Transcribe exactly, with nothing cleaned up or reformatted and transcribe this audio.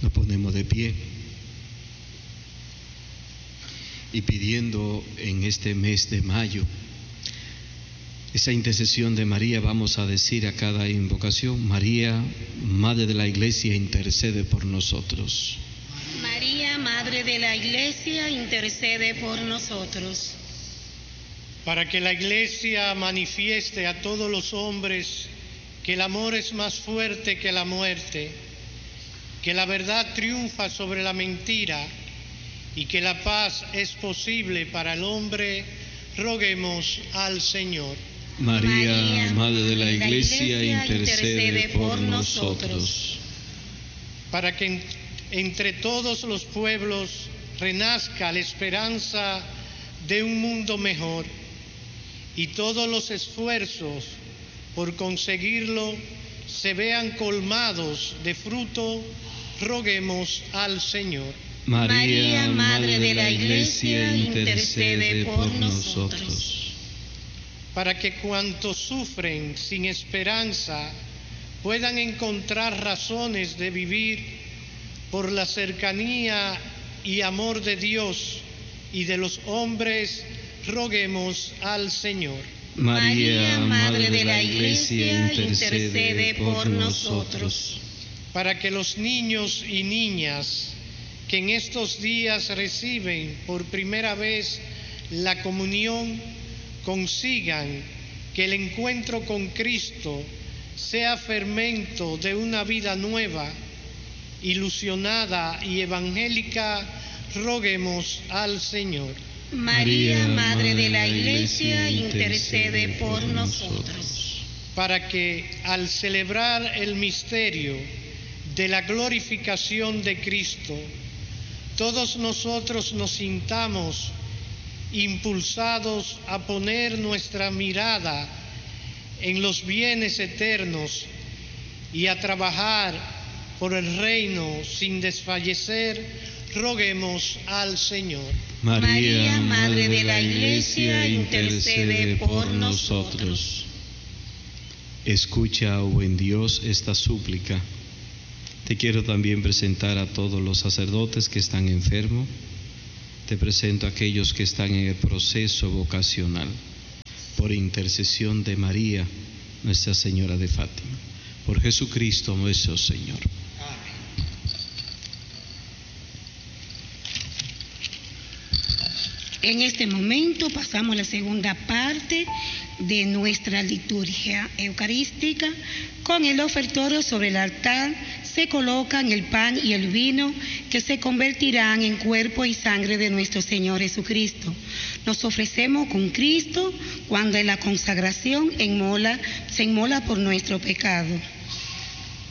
Nos ponemos de pie y pidiendo en este mes de mayo esa intercesión de María, vamos a decir a cada invocación: María, Madre de la Iglesia, intercede por nosotros. María, Madre de la Iglesia, intercede por nosotros. Para que la Iglesia manifieste a todos los hombres que el amor es más fuerte que la muerte, que la verdad triunfa sobre la mentira y que la paz es posible para el hombre, roguemos al Señor. María, María, Madre de la Iglesia, Iglesia, intercede, intercede por por nosotros. nosotros. Para que en, entre todos los pueblos renazca la esperanza de un mundo mejor y todos los esfuerzos por conseguirlo se vean colmados de fruto, roguemos al Señor. María, Madre de la Iglesia, intercede por nosotros. Para que cuantos sufren sin esperanza puedan encontrar razones de vivir por la cercanía y amor de Dios y de los hombres, roguemos al Señor. María, Madre de la Iglesia, intercede por nosotros. Para que los niños y niñas que en estos días reciben por primera vez la comunión consigan que el encuentro con Cristo sea fermento de una vida nueva, ilusionada y evangélica, roguemos al Señor. María, Madre de la Iglesia, intercede por nosotros. Para que al celebrar el misterio de la glorificación de Cristo, todos nosotros nos sintamos impulsados a poner nuestra mirada en los bienes eternos y a trabajar por el reino sin desfallecer, roguemos al Señor. María, Madre de la Iglesia, intercede por nosotros. Escucha, oh buen Dios, esta súplica. Te quiero también presentar a todos los sacerdotes que están enfermos. Te presento a aquellos que están en el proceso vocacional. Por intercesión de María, Nuestra Señora de Fátima. Por Jesucristo nuestro Señor. En este momento pasamos a la segunda parte de nuestra liturgia eucarística. Con el ofertorio sobre el altar se colocan el pan y el vino que se convertirán en cuerpo y sangre de nuestro Señor Jesucristo. Nos ofrecemos con Cristo cuando en la consagración enmola, se inmola por nuestro pecado.